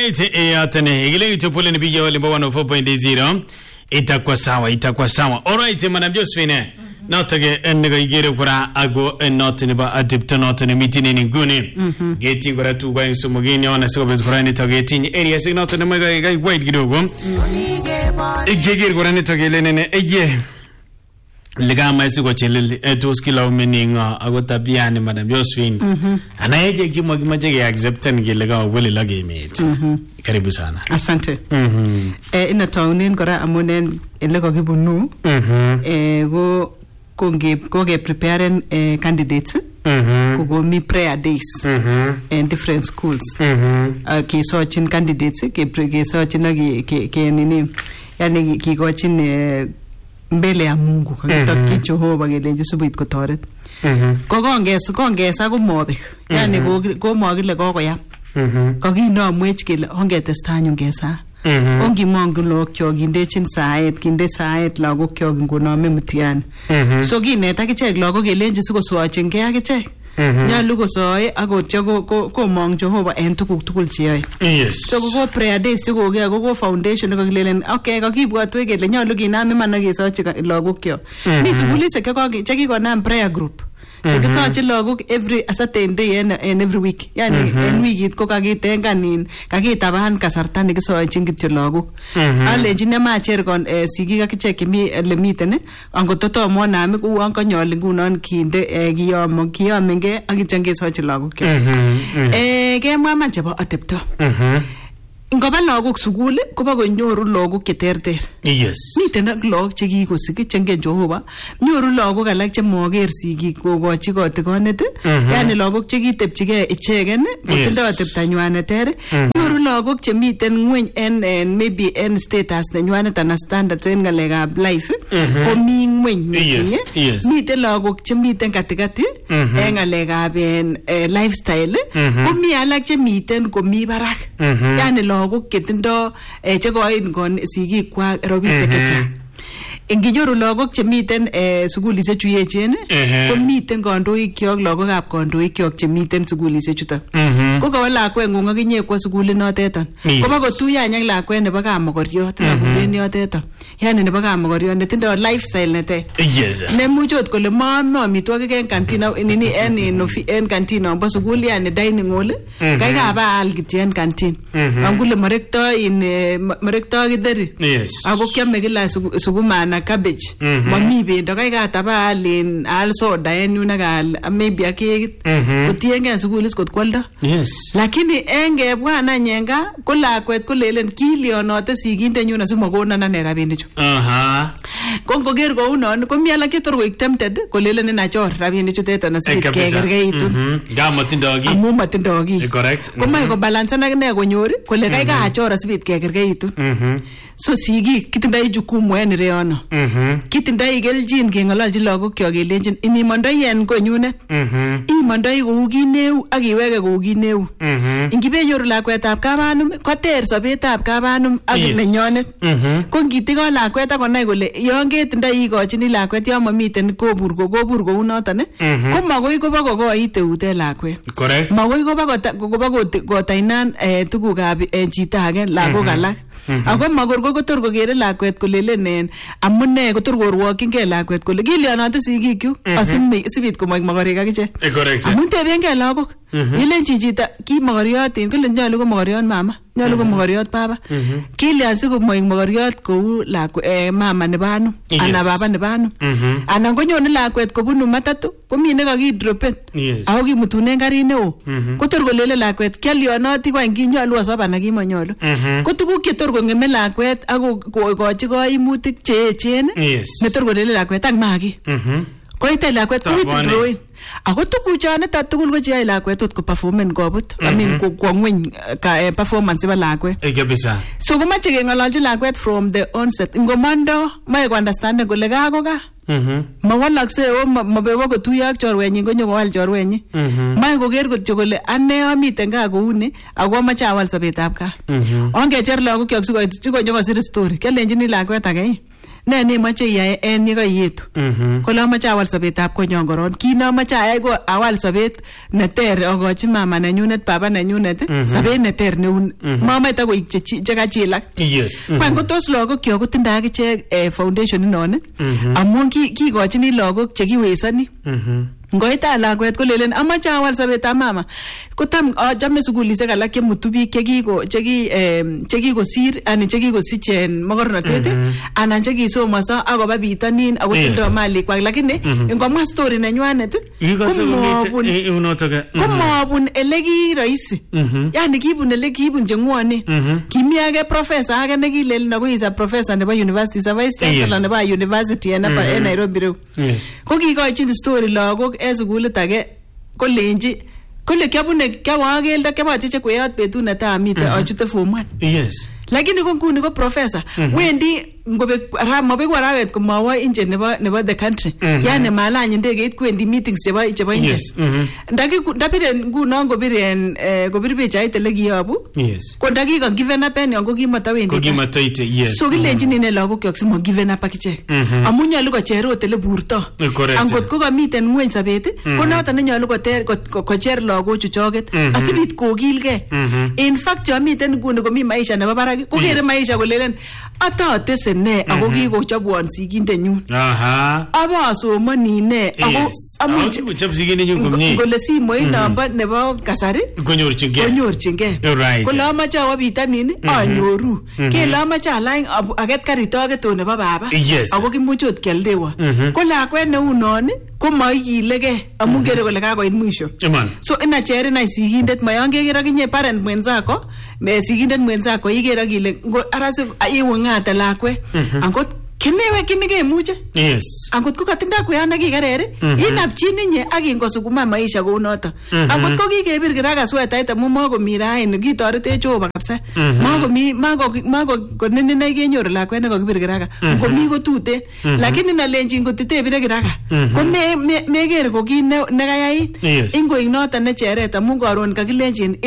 Alright, atene igile itopole ni bija wale 104.0 itakuwa sawa. Alright, Madam Josephine. Notage ennego igere kura ago enotini ba adipto notini mitini ninguni. Geti kura tu kwa insumo gini wana siko betu kura nito geti ni area sig notini mwega igai wide kidogo. Igegir kura nito gile nene eye. Ligama isi kwa chilili tuskila umeninga ago tabiani Madam Josephine. Anayeje kimo kimajege accepta ngilega wali lage imeti. Karibu sana. Asante. Ina taunin kora amunen ilego kibunu. Go prepare candidates. Go mi prayer days in different schools. Ki searching candidates ke searching ke nini yani ki gochin mbele ya Mungu kakitoki Jehova gelenje subit kotoret. Kongesa kumobek. Yani go mogile kokoyam. Kakinamwech kele ongetestai ngesa. Ongi mongolok kyok kindechin saet kinde saet lagok kyok ngonome mutiani. So kinet akichek lagok kelenji sikoswachingei akichek. Nyalu kosoe akotyo komong Jehova en tuguk tugul cheyoe. Yes. So go prayer days chekokea go foundation nekakilelen okay kakibwatwe kele nyalu kinam iman akesochi lagok kyok. Mi sugulisiek chekikonam prayer group. Chekisochi lagok every certain day and every week. Yani en wikit ko kakitengan kakitaban kasarta nekisochin kityo lagok. Alenjin nemacher kon sigik akichek chemi ele miten angototomo nami uon kanyol ngunon kinde kiyomenge akityo kesochi lagok kyok. Kemwa man chebo atepto. Ngoba lagok sukul koba konyoru lagok cheterter. Yes. Miten lagok chekikosik chengen Jehova, nyoru lagok alak chemoker sigik kokochi kotikonet, yani lagok chekitepchigei ichegen kotindoi ateptanywan ter, nyoru lagok chemiten ngweny en maybe en status nenywanet and standards en ngalekab life komi ngweny missing. Miten lagok chemiten katikati en ngalekab lifestyle, komi alak chemiten komi barak. Yani lagok ketindo chekoin kon sigik kwa robisiek chechang. Inginyoru lagok chemiten sugulisiek chu yechen komiten kandoik kyok lagokab kandoik kyok chemiten sugulisiek chuton. Ko kawa lakwet ngung akinye kwa sugulit noteton. Koba kotuiyo ak lakwet nebo kamokoriot nakulen yoteton. Yani nebo kamokoriot netindo lifestyle nete. Yes. Nemuch ot kole maame amitwogik en canteen nini en canteen nombo sugul yani dining hall. Kai kaba al kityo en canteen. Angule marekto githeri. Yes. Ako kiame kila sukuma na cabbage. Mami bendo kai kataba al soda en yun ak maybe akekit. Kotienge sugulis kot kwaldo. Yes. Lakini engebwana nyenga ko lakwet ko lelen kilionote sigindenyun asimakonon ane rabinichu. Ko ngoger kou non ko mi alak chetor koik tempted ko lelen inachor rabinichu teton asibit kekergeitun. Gamotindogi. Amu matindogi. Correct. Ko mai ko balance ak ne konyor kole kai kaachor asibit kekergeitun. So sigik kitindoi jukumu en ireyono. Kitindoi keljin keng'ololji lagok kyok kelenjin inimondoi en konyunet. Imondoi kou kineu ak iwege kou kineu. Ingibenyoru lakwetab kabanum koter sobetab kabanum ak nenyonet. Ko ngitigo lakwet akonai kole yon ketindoi ikochini lakwet yon mamiten kobur kou noton ko magoi koba kokoit eut en lakwet. Correct. Magoi koba kotainan tugukab chito age lagok alak. Ako magor kotor kokere lakwet kolelen amune kotor korwokyingei lakwet kole kilionote sigikyuk asibit komoik mogorik akichek. Correct. Amun tebengei lagok. Ilenji chito ki mogoriotin kole nyolu ko mogoriot mama, nyolu ko mogoriot baba. Kilyan sikomoik mogoriot kou mama nebo anum anan baba nebo anum. Anan konyone lakwet kobunu matatu komi nekakidropen. Ako kimutunen karit neo. Kotor kolele lakwet kialionoti kwany kinyolu asop anan kimonyolu. Ko tuguk chetor kong'eme lakwet ako kokochi koimutik cheechen netor kolele lakwet ak magi. Koite lakwet ko withdrawing. Ako tuguchonito tugul ko cheyoe lakwet ot ko performen kobut. Kwa ngweny performance nebo lakwet. Kabisa. So komache keng'ololji lakwet from the onset. Ngomondo mae ko understand kole ko ka. Mawalakse mabebo kotuiyo ak chorwenyin konyo kowal chorwenyin. Mae koker kityo kole ane amiten kaa kouni ako amache awal sobetab kaa. Ongecher lagok kyok sikonyo kosir story. Kelenjini lakwet age ne nemoche iyai en yekaiyetu kole amoche awal sobetab konyon koron kit nomoche ayai ko awal sobet neter akochi mama nenyunet baba nenyunet sobet neter neun mamoe takoik chekachilak kwan ko tos lagokyok kotindoi akichek foundation inon amun kikochini lagok chekiwesoni ngoita lakwet kolelen amache awal sobetab mama kotam achame sukulisiek alak chemutu biik chekikosir ani chekikosich mogornotet anan chekisomoso akoba bitonin ako tindoi malikwak lakini ngomwa story nenywanet komabun ele ki rahisi yani kibun ele kibun chengwone kimi age professor age nekilelen ako isa professor nebo university sa vice chancellor nebo university en Nairobi ko kikochin story lagok en sukulit age kolenji kole kyawa keldo kyabacheche kweyot betut netaa amite achute form 1 lakini ko nguni ko professor wendi ngobek mabek arawet komawo inje nebo the country yani malany ndegeit kwendi meetings chebo inje ndapire nguno ngobir pichait ele kiyabu ko ndakika given up en yango kimatawendi so kilenjini ne lagok yok simo given up akiche amun nyalu ko cherot ele burto angot ko kamiten ngweny sabet ko noton ne nyalu ko cher lagok chu choget asibit kokilge in fact yamiten nguni komi maisha nebo barak ko kere maisha kolelen atatese ne ako kikochobwon sigindenyun abasomoni ne ako amuche kochob sigindenyun komie kole simoit namba nebo kasari konyorchingei kole amache awo bitanin anyoru kele amache alany aget karit ageto nebo baba ako kimuche ot kialdewa ko lakwet neu non ko maikilegei amun kere kole kakoit mwisho so inachere na sigindet mayon keker akinye parent mwenzako sigindet mwenzako ikere kile arasi iwe ngate lakwet angot kinewe kinikemuche angot ko katinda kuyana kikarere inapchini nye akingosukuma maisha kou noto angot ko kikebir kiraka swetait amun makomi raini kitoretech Jehova kabisa mako konene kenyoru lakwet nekakibir kiraka ngomi ko tuten lakini nalenjin kotitebire kiraka ko mekere ko kit nekayait ingoik noto ne cheret amun karon kakilenjin